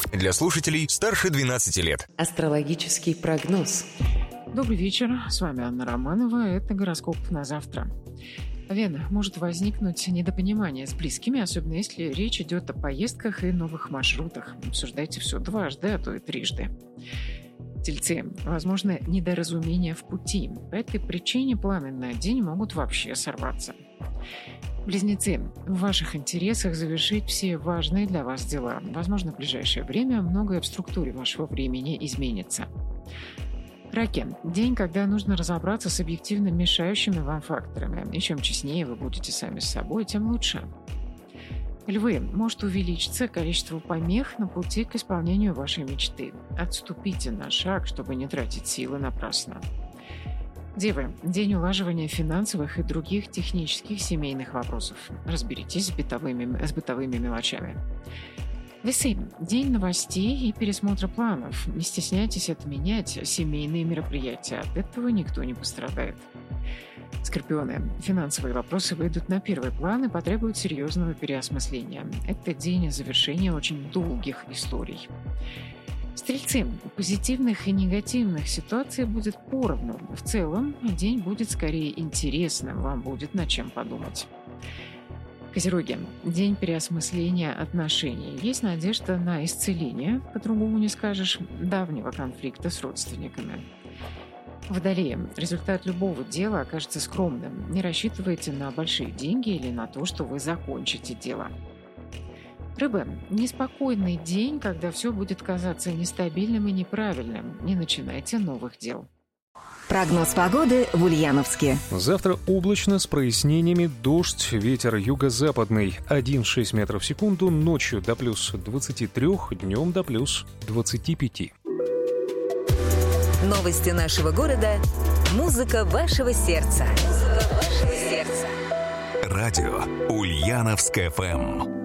Для слушателей старше 12 лет. Астрологический прогноз. Добрый вечер, с вами Анна Романова, это гороскоп на завтра. Овен, может возникнуть недопонимание с близкими, особенно если речь идет о поездках и новых маршрутах. Обсуждайте все дважды, а то и трижды. Тельцы, возможно, недоразумение в пути. По этой причине планы на день могут вообще сорваться. Близнецы, в ваших интересах завершить все важные для вас дела. Возможно, в ближайшее время многое в структуре вашего времени изменится. Раки, день, когда нужно разобраться с объективно мешающими вам факторами. И чем честнее вы будете сами с собой, тем лучше. Львы, может увеличиться количество помех на пути к исполнению вашей мечты. Отступите на шаг, чтобы не тратить силы напрасно. Девы, день улаживания финансовых и других технических семейных вопросов. Разберитесь с бытовыми мелочами. Весы, день новостей и пересмотра планов. Не стесняйтесь отменять семейные мероприятия, от этого никто не пострадает. Скорпионы, финансовые вопросы выйдут на первый план и потребуют серьезного переосмысления. Это день завершения очень долгих историй. Стрельцы, позитивных и негативных ситуаций будет поровну. В целом, день будет скорее интересным, вам будет над чем подумать. Козероги, день переосмысления отношений. Есть надежда на исцеление, по-другому не скажешь, давнего конфликта с родственниками. Водолеи, результат любого дела окажется скромным. Не рассчитывайте на большие деньги или на то, что вы закончите дело. Рыбы, неспокойный день, когда все будет казаться нестабильным и неправильным. Не начинайте новых дел. Прогноз погоды в Ульяновске. Завтра облачно с прояснениями, дождь, ветер юго-западный 1,6 метров в секунду, ночью до плюс 23, днем до плюс 25. Новости нашего города. Музыка вашего сердца. Радио Ульяновск ФМ.